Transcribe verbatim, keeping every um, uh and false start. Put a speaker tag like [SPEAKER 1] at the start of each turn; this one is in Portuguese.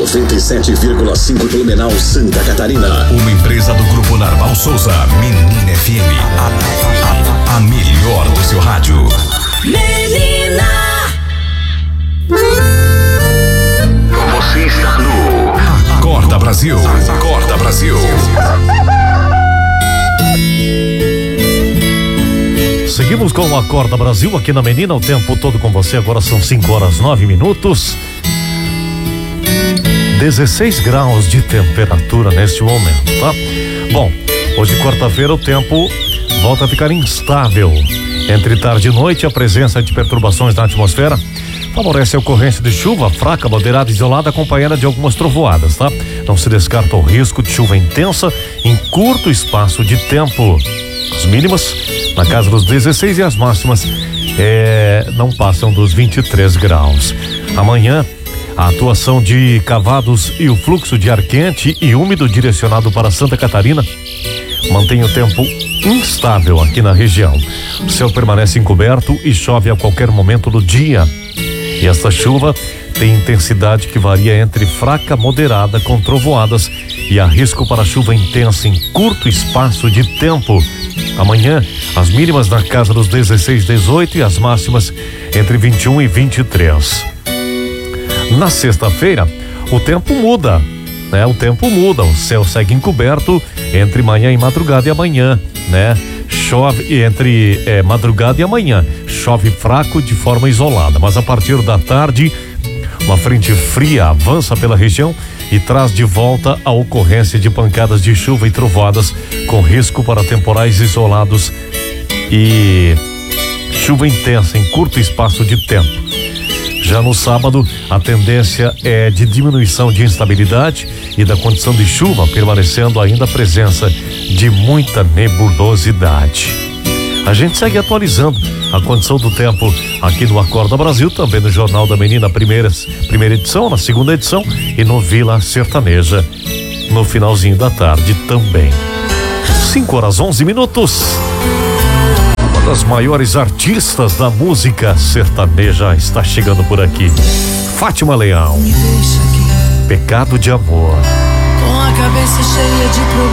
[SPEAKER 1] noventa e sete vírgula cinco Blumenau, Santa Catarina.
[SPEAKER 2] Uma empresa do Grupo Narval Souza, Menina F M. A, a, a melhor do seu rádio.
[SPEAKER 3] Menina!
[SPEAKER 2] Você está no Acorda Brasil. Acorda Brasil.
[SPEAKER 4] Seguimos com o Acorda Brasil aqui na Menina, o tempo todo com você. Agora são cinco horas nove minutos. dezesseis graus de temperatura neste momento, tá? Bom, hoje quarta-feira o tempo volta a ficar instável. Entre tarde e noite, a presença de perturbações na atmosfera favorece a ocorrência de chuva fraca, moderada e isolada, acompanhada de algumas trovoadas, tá? Não se descarta o risco de chuva intensa em curto espaço de tempo. As mínimas na casa dos dezesseis e as máximas é, não passam dos vinte e três graus. Amanhã, a atuação de cavados e o fluxo de ar quente e úmido direcionado para Santa Catarina mantém o tempo instável aqui na região. O céu permanece encoberto e chove a qualquer momento do dia. E esta chuva tem intensidade que varia entre fraca, moderada, com trovoadas e há risco para chuva intensa em curto espaço de tempo. Amanhã, as mínimas na casa dos dezesseis, dezoito e as máximas entre vinte e um e vinte e três. Na sexta-feira, o tempo muda, né? O tempo muda, o céu segue encoberto entre manhã e madrugada e amanhã, né? Chove entre é, madrugada e amanhã, chove fraco de forma isolada, mas a partir da tarde, uma frente fria avança pela região e traz de volta a ocorrência de pancadas de chuva e trovoadas com risco para temporais isolados e chuva intensa em curto espaço de tempo. Já no sábado, a tendência é de diminuição de instabilidade e da condição de chuva, permanecendo ainda a presença de muita nebulosidade. A gente segue atualizando a condição do tempo aqui no Acorda Brasil, também no Jornal da Menina, primeira, primeira edição, na segunda edição e no Vila Sertaneja, no finalzinho da tarde também. cinco horas onze minutos. Uma das maiores artistas da música sertaneja está chegando por aqui. Fátima Leão. Pecado de Amor.
[SPEAKER 3] Com a cabeça cheia de problemas.